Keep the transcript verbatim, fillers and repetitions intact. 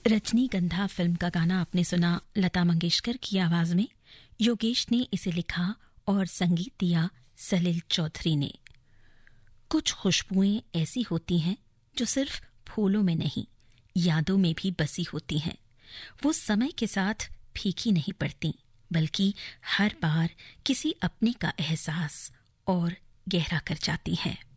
रजनीगंधा फिल्म का गाना आपने सुना लता मंगेशकर की आवाज में। योगेश ने इसे लिखा और संगीत दिया सलील चौधरी ने। कुछ खुशबुएं ऐसी होती हैं जो सिर्फ फूलों में नहीं, यादों में भी बसी होती हैं। वो समय के साथ फीकी नहीं पड़ती, बल्कि हर बार किसी अपने का एहसास और गहरा कर जाती हैं।